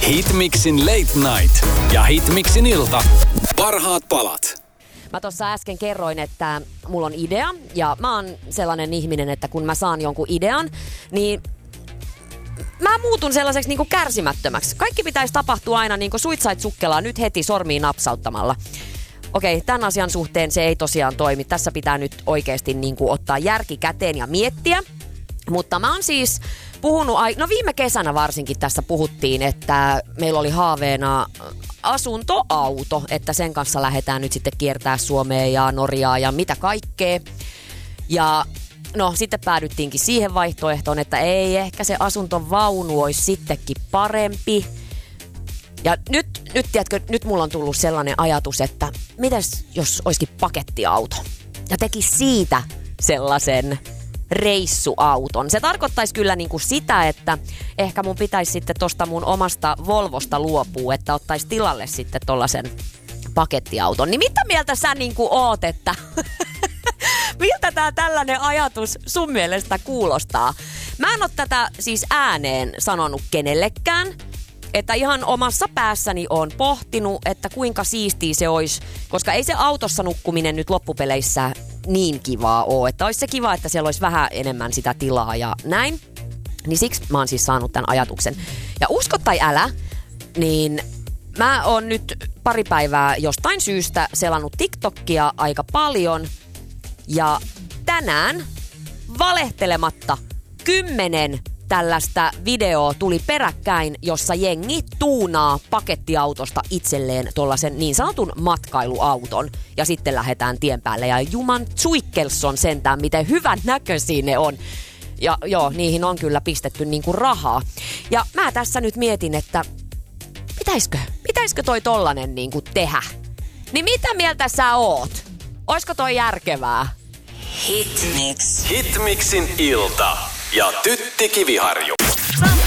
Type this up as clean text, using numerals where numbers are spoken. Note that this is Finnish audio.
Hitmixin Late Night ja Hitmixin ilta. Parhaat palat. Mä tuossa äsken kerroin, että mulla on idea ja mä oon sellainen ihminen, että kun mä saan jonkun idean, niin mä muutun sellaiseksi niinku kärsimättömäksi. Kaikki pitäisi tapahtua aina niinku suitsait sukkelaa nyt heti sormiin napsauttamalla. Okei, tämän asian suhteen se ei tosiaan toimi. Tässä pitää nyt oikeasti niinku ottaa järki käteen ja miettiä. Mutta mä oon siis puhunut, viime kesänä varsinkin tässä puhuttiin, että meillä oli haaveena asuntoauto, että sen kanssa lähdetään nyt sitten kiertää Suomea ja Norjaa ja mitä kaikkea. Ja no sitten päädyttiinkin siihen vaihtoehtoon, että ei ehkä se asuntovaunu olisi sittenkin parempi. Ja nyt mulla on tullut sellainen ajatus, että mitäs jos olisikin pakettiauto ja teki siitä sellaisen reissuauton. Se tarkoittaisi kyllä niinku sitä, että ehkä mun pitäisi sitten tosta mun omasta Volvosta luopua, että ottaisi tilalle sitten tollasen pakettiauton. Niin mitä mieltä sä niinku oot, että miltä tää tällainen ajatus sun mielestä kuulostaa? Mä en oo tätä siis ääneen sanonut kenellekään, että ihan omassa päässäni on pohtinut, että kuinka siistiä se olisi, koska ei se autossa nukkuminen nyt loppupeleissä niin kivaa ole. Että olisi se kiva, että siellä olisi vähän enemmän sitä tilaa ja näin. Niin siksi mä oon siis saanut tämän ajatuksen. Ja usko tai älä, niin mä oon nyt pari päivää jostain syystä selannut TikTokia aika paljon. Ja tänään valehtelematta 10 tällaista videoa tuli peräkkäin, jossa jengi tuunaa pakettiautosta itselleen tollasen niin sanotun matkailuauton. Ja sitten lähdetään tien päälle. Ja juman tsuikkelson sentään, miten hyvän näköisiä ne on. Ja joo, niihin on kyllä pistetty niinku rahaa. Ja mä tässä nyt mietin, että pitäisikö toi tollanen niinku tehdä? Niin mitä mieltä sä oot? Oisko toi järkevää? Hitmixin ilta ja Tytti Kiviharju.